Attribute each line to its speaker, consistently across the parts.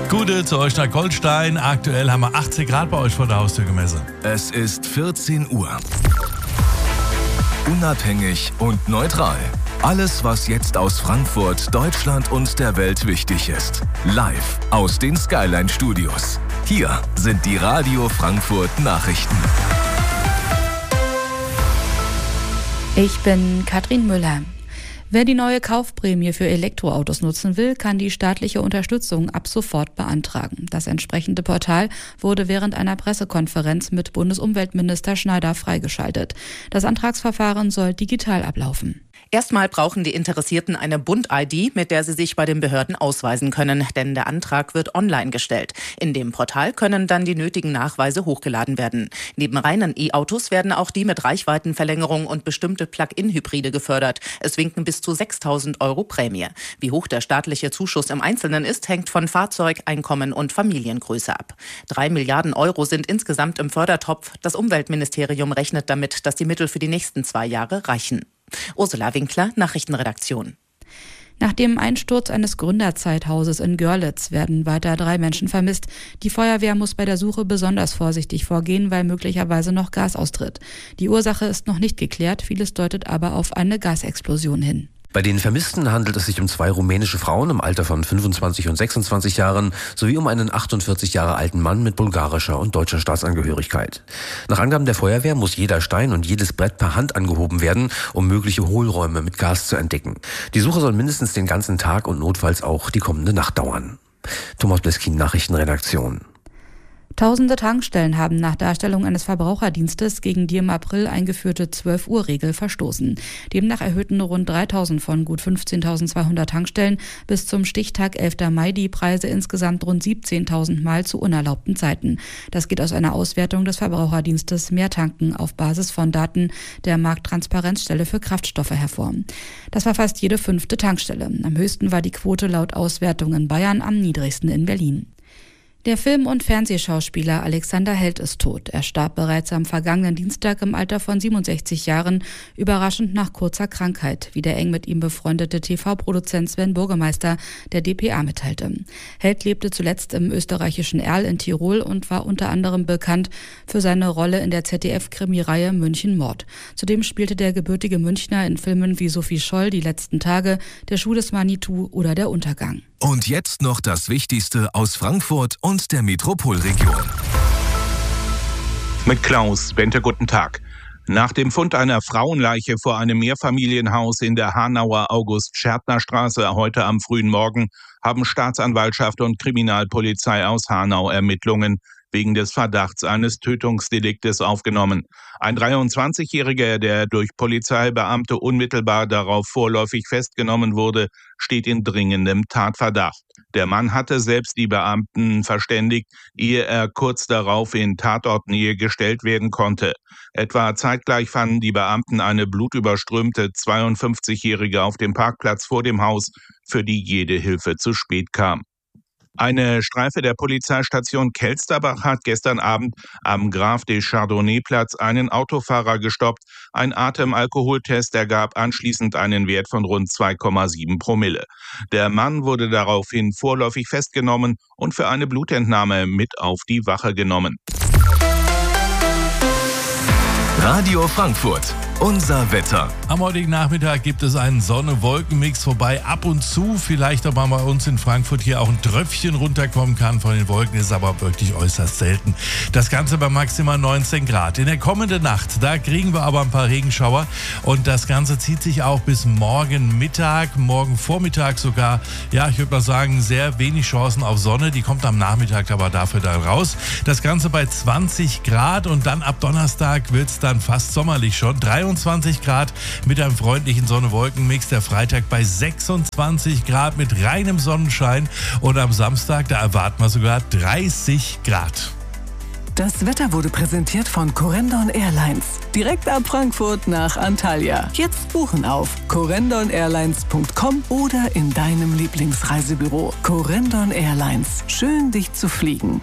Speaker 1: Gute zu euch nach Goldstein. Aktuell haben wir 18 Grad bei euch vor der Haustür gemessen.
Speaker 2: Es ist 14 Uhr. Unabhängig und neutral. Alles, was jetzt aus Frankfurt, Deutschland und der Welt wichtig ist. Live aus den Skyline Studios. Hier sind die Radio Frankfurt Nachrichten.
Speaker 3: Ich bin Katrin Müller. Wer die neue Kaufprämie für Elektroautos nutzen will, kann die staatliche Unterstützung ab sofort beantragen. Das entsprechende Portal wurde während einer Pressekonferenz mit Bundesumweltminister Schneider freigeschaltet. Das Antragsverfahren soll digital ablaufen.
Speaker 4: Erstmal brauchen die Interessierten eine Bund-ID, mit der sie sich bei den Behörden ausweisen können, denn der Antrag wird online gestellt. In dem Portal können dann die nötigen Nachweise hochgeladen werden. Neben reinen E-Autos werden auch die mit Reichweitenverlängerung und bestimmte Plug-in-Hybride gefördert. Es winken bis zu 6.000 € Prämie. Wie hoch der staatliche Zuschuss im Einzelnen ist, hängt von Fahrzeug, Einkommen und Familiengröße ab. 3 Milliarden € sind insgesamt im Fördertopf. Das Umweltministerium rechnet damit, dass die Mittel für die nächsten 2 Jahre reichen. Ursula Winkler, Nachrichtenredaktion.
Speaker 3: Nach dem Einsturz eines Gründerzeithauses in Görlitz werden weiter 3 Menschen vermisst. Die Feuerwehr muss bei der Suche besonders vorsichtig vorgehen, weil möglicherweise noch Gas austritt. Die Ursache ist noch nicht geklärt, vieles deutet aber auf eine Gasexplosion hin.
Speaker 5: Bei den Vermissten handelt es sich um 2 rumänische Frauen im Alter von 25 und 26 Jahren sowie um einen 48 Jahre alten Mann mit bulgarischer und deutscher Staatsangehörigkeit. Nach Angaben der Feuerwehr muss jeder Stein und jedes Brett per Hand angehoben werden, um mögliche Hohlräume mit Gas zu entdecken. Die Suche soll mindestens den ganzen Tag und notfalls auch die kommende Nacht dauern. Thomas Bleskin, Nachrichtenredaktion.
Speaker 3: Tausende Tankstellen haben nach Darstellung eines Verbraucherdienstes gegen die im April eingeführte 12-Uhr-Regel verstoßen. Demnach erhöhten rund 3.000 von gut 15.200 Tankstellen bis zum Stichtag 11. Mai die Preise insgesamt rund 17.000 Mal zu unerlaubten Zeiten. Das geht aus einer Auswertung des Verbraucherdienstes Mehrtanken auf Basis von Daten der Markttransparenzstelle für Kraftstoffe hervor. Das war fast jede 5. Tankstelle. Am höchsten war die Quote laut Auswertung in Bayern, am niedrigsten in Berlin. Der Film- und Fernsehschauspieler Alexander Held ist tot. Er starb bereits am vergangenen Dienstag im Alter von 67 Jahren, überraschend nach kurzer Krankheit, wie der eng mit ihm befreundete TV-Produzent Sven Burgemeister der dpa mitteilte. Held lebte zuletzt im österreichischen Erl in Tirol und war unter anderem bekannt für seine Rolle in der ZDF-Krimireihe München Mord. Zudem spielte der gebürtige Münchner in Filmen wie Sophie Scholl, Die letzten Tage, Der Schuh des Manitou oder Der Untergang.
Speaker 2: Und jetzt noch das Wichtigste aus Frankfurt und der Metropolregion.
Speaker 6: Mit Klaus Bente, guten Tag. Nach dem Fund einer Frauenleiche vor einem Mehrfamilienhaus in der Hanauer August-Schertner-Straße heute am frühen Morgen haben Staatsanwaltschaft und Kriminalpolizei aus Hanau Ermittlungen wegen des Verdachts eines Tötungsdeliktes aufgenommen. Ein 23-Jähriger, der durch Polizeibeamte unmittelbar darauf vorläufig festgenommen wurde, steht in dringendem Tatverdacht. Der Mann hatte selbst die Beamten verständigt, ehe er kurz darauf in Tatortnähe gestellt werden konnte. Etwa zeitgleich fanden die Beamten eine blutüberströmte 52-Jährige auf dem Parkplatz vor dem Haus, für die jede Hilfe zu spät kam. Eine Streife der Polizeistation Kelsterbach hat gestern Abend am Graf de Chardonnay-Platz einen Autofahrer gestoppt. Ein Atemalkoholtest ergab anschließend einen Wert von rund 2,7 Promille. Der Mann wurde daraufhin vorläufig festgenommen und für eine Blutentnahme mit auf die Wache genommen.
Speaker 2: Radio Frankfurt. Unser Wetter.
Speaker 1: Am heutigen Nachmittag gibt es einen Sonne-Wolken-Mix, wobei ab und zu vielleicht aber bei uns in Frankfurt hier auch ein Tröpfchen runterkommen kann von den Wolken, ist aber wirklich äußerst selten. Das Ganze bei maximal 19 Grad. In der kommenden Nacht, da kriegen wir aber ein paar Regenschauer und das Ganze zieht sich auch bis morgen Mittag, morgen Vormittag sogar. Ja, ich würde mal sagen, sehr wenig Chancen auf Sonne, die kommt am Nachmittag aber dafür dann raus. Das Ganze bei 20 Grad und dann ab Donnerstag wird es dann fast sommerlich schon. 23 Grad mit einem freundlichen Sonne-Wolken-Mix. Der Freitag bei 26 Grad mit reinem Sonnenschein. Und am Samstag, da erwarten wir sogar 30 Grad.
Speaker 7: Das Wetter wurde präsentiert von Corendon Airlines. Direkt ab Frankfurt nach Antalya. Jetzt buchen auf corendonairlines.com oder in deinem Lieblingsreisebüro. Corendon Airlines. Schön, dich zu fliegen.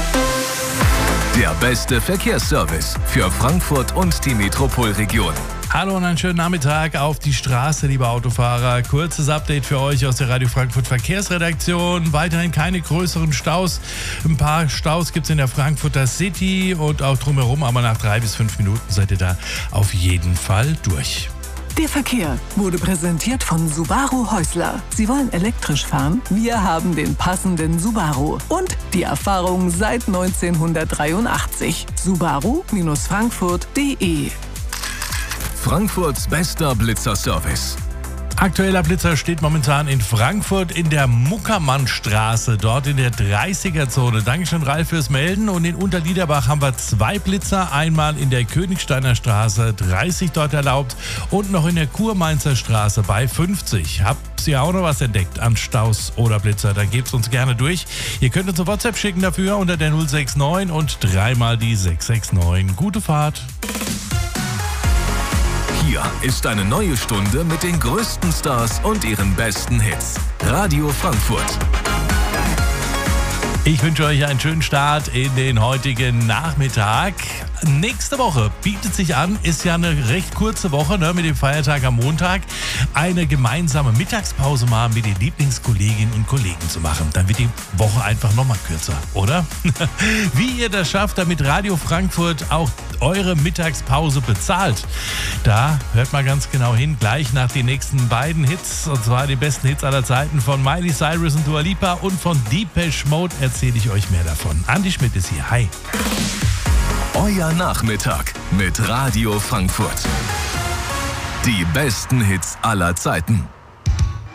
Speaker 2: Der beste Verkehrsservice für Frankfurt und die Metropolregion.
Speaker 1: Hallo und einen schönen Nachmittag auf die Straße, liebe Autofahrer. Kurzes Update für euch aus der Radio Frankfurt Verkehrsredaktion. Weiterhin keine größeren Staus. Ein paar Staus gibt es in der Frankfurter City und auch drumherum, aber nach 3 bis 5 Minuten seid ihr da auf jeden Fall durch.
Speaker 7: Der Verkehr wurde präsentiert von Subaru Häusler. Sie wollen elektrisch fahren? Wir haben den passenden Subaru. Und die Erfahrung seit 1983. Subaru-Frankfurt.de.
Speaker 2: Frankfurts bester Blitzerservice.
Speaker 1: Aktueller Blitzer steht momentan in Frankfurt in der Muckermannstraße, dort in der 30er-Zone. Dankeschön, Ralf, fürs Melden. Und in Unterliederbach haben wir 2 Blitzer. Einmal in der Königsteiner Straße, 30 dort erlaubt. Und noch in der Kurmainzer Straße bei 50. Habt ihr auch noch was entdeckt an Staus oder Blitzer? Dann gebt's uns gerne durch. Ihr könnt uns eine WhatsApp schicken dafür unter der 069 und 3 mal die 669. Gute Fahrt.
Speaker 2: Hier ist eine neue Stunde mit den größten Stars und ihren besten Hits. Radio Frankfurt.
Speaker 1: Ich wünsche euch einen schönen Start in den heutigen Nachmittag. Nächste Woche bietet sich an, ist ja eine recht kurze Woche, ne, mit dem Feiertag am Montag, eine gemeinsame Mittagspause mal mit den Lieblingskolleginnen und Kollegen zu machen. Dann wird die Woche einfach nochmal kürzer, oder? Wie ihr das schafft, damit Radio Frankfurt auch eure Mittagspause bezahlt, da hört mal ganz genau hin, gleich nach den nächsten beiden Hits, und zwar die besten Hits aller Zeiten von Miley Cyrus und Dua Lipa und von Depeche Mode erzähle ich euch mehr davon. Andi Schmidt ist hier, hi.
Speaker 2: Euer Nachmittag mit Radio Frankfurt. Die besten Hits aller Zeiten.